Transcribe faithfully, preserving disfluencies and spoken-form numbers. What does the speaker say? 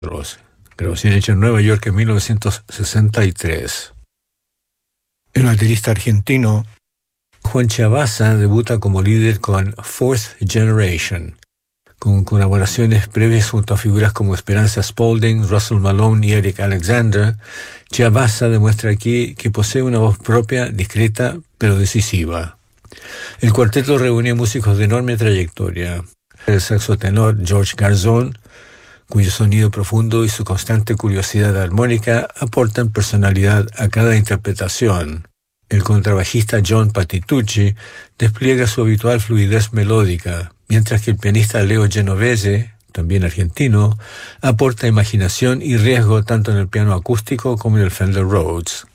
Grabación hecha en Nueva York en mil novecientos sesenta y tres. El baterista argentino Juan Chabasa debuta como líder con Fourth Generation, con colaboraciones previas junto a figuras como Esperanza Spalding, Russell Malone y Eric Alexander. Chabasa demuestra aquí que posee una voz propia, discreta, pero decisiva. El cuarteto reúne músicos de enorme trayectoria. El saxotenor George Garzón, cuyo sonido profundo y su constante curiosidad armónica aportan personalidad a cada interpretación. El contrabajista John Patitucci despliega su habitual fluidez melódica, mientras que el pianista Leo Genovese, también argentino, aporta imaginación y riesgo tanto en el piano acústico como en el Fender Rhodes.